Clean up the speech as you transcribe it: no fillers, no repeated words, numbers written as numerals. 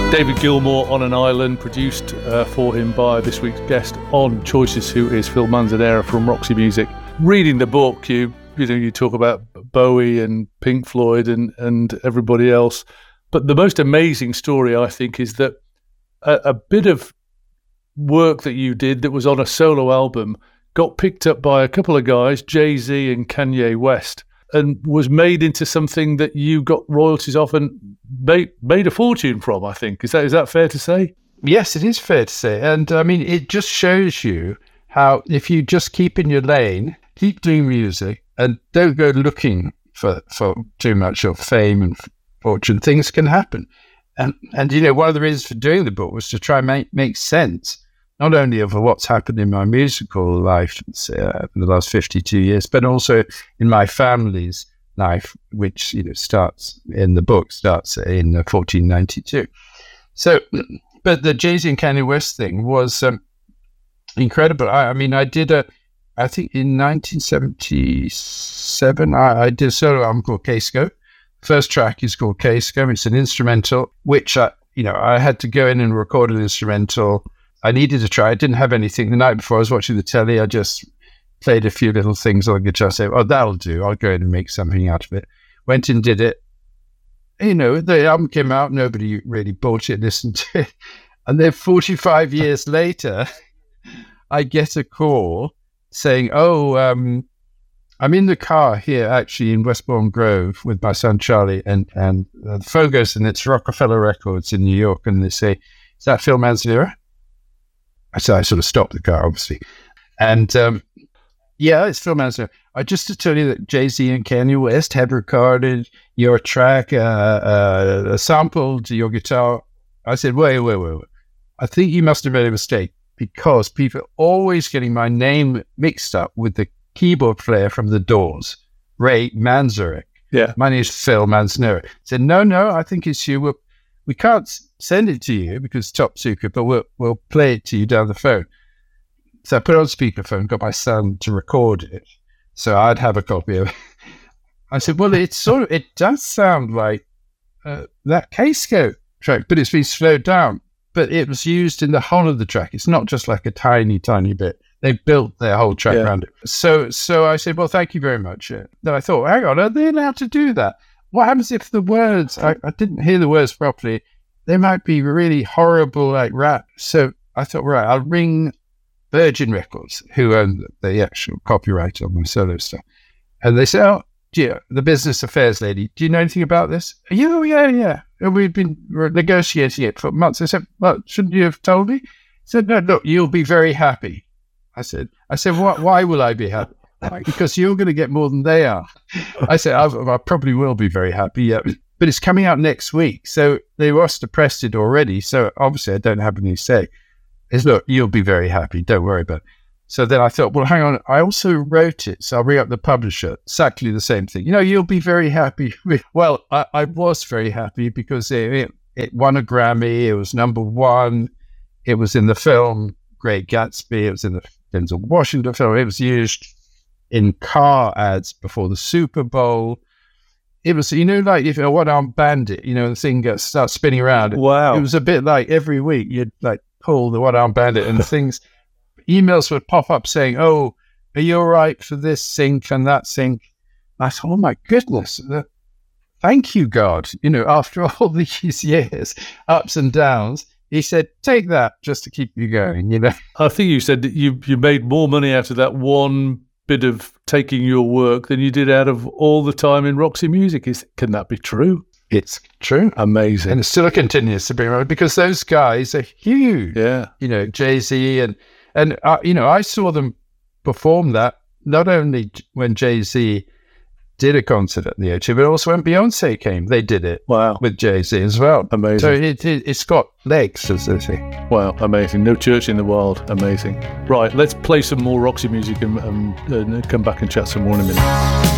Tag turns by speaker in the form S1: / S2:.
S1: David Gilmour on an Island, produced for him by this week's guest on Choices, who is Phil Manzanera from Roxy Music. Reading the book, you talk about Bowie and Pink Floyd and everybody else, but the most amazing story, I think, is that a bit of work that you did that was on a solo album got picked up by a couple of guys, Jay-Z and Kanye West, and was made into something that you got royalties off and made a fortune from, I think. Is that fair to say?
S2: Yes, it is fair to say. And I mean, it just shows you how if you just keep in your lane, keep doing music and don't go looking for too much of fame and fortune, things can happen. And one of the reasons for doing the book was to try and make sense, not only of what's happened in my musical life in the last 52 years, but also in my family's life, which starts in 1492. So, but the Jay-Z and Kanye West thing was incredible. I think in 1977, I did a solo album called Casco. First track is called Casco. It's an instrumental, which I had to go in and record an instrumental. I needed to try. I didn't have anything. The night before, I was watching the telly. I just played a few little things on the guitar. Say, "Oh, that'll do. I'll go in and make something out of it." Went and did it. The album came out. Nobody really bought it, listened to it. And then 45 years later, I get a call saying, "Oh, I'm in the car here, actually, in Westbourne Grove with my son Charlie, and the phone goes, and it's Rockefeller Records in New York, and they say, is that Phil Manzanera?" I sort of stopped the car, obviously. And yeah, it's Phil Manzanera. Just to tell you that Jay-Z and Kanye West had recorded your track, sampled your guitar. I said, wait. I think you must have made a mistake because people are always getting my name mixed up with the keyboard player from The Doors, Ray Manzarek.
S1: Yeah.
S2: My name is Phil Manzanera. I said, no, I think it's you. We can't send it to you because it's top secret, but we'll play it to you down the phone. So I put it on speakerphone, got my son to record it, so I'd have a copy of it. I said, well, it does sound like that Casco track, but it's been slowed down. But it was used in the whole of the track. It's not just like a tiny, tiny bit. They built their whole track around it. So I said, well, thank you very much. Then I thought, hang on, are they allowed to do that? What happens if the words, I didn't hear the words properly, they might be really horrible like rap. So I thought, right, I'll ring Virgin Records, who own the actual copyright on my solo stuff. And they said, oh, dear, the business affairs lady, do you know anything about this? Yeah. And we've been negotiating it for months. I said, well, shouldn't you have told me? He said, no, look, you'll be very happy. I said, why will I be happy? Because you're going to get more than they are. I said, I probably will be very happy, yeah, but it's coming out next week. So they must have pressed it already. So obviously I don't have any say. Is look, you'll be very happy. Don't worry about it. So then I thought, well, hang on. I also wrote it. So I'll ring up the publisher. Exactly the same thing. You'll be very happy. Well, I was very happy because it won a Grammy. It was number one. It was in the film Great Gatsby. It was in the Denzel Washington film. It was used in car ads before the Super Bowl. It was, like if a one-armed bandit, the thing starts spinning around.
S1: Wow. It
S2: was a bit like every week you'd like pull the one-armed bandit and emails would pop up saying, oh, are you all right for this sync and that sync? I thought, oh my goodness, thank you, God. After all these years, ups and downs, he said, take that just to keep you going,
S1: I think you said that you made more money out of that one bit of taking your work than you did out of all the time in Roxy Music. Can that be true?
S2: It's true.
S1: Amazing.
S2: And it still continues to be around because those guys are huge.
S1: Yeah.
S2: Jay-Z and I saw them perform that not only when Jay-Z did a concert at the O2, but also when Beyonce came, they did it.
S1: Wow.
S2: With Jay-Z as well.
S1: Amazing.
S2: So it's got legs, as they say.
S1: Wow, amazing. No church in the world. Amazing. Right, let's play some more Roxy music and come back and chat some more in a minute.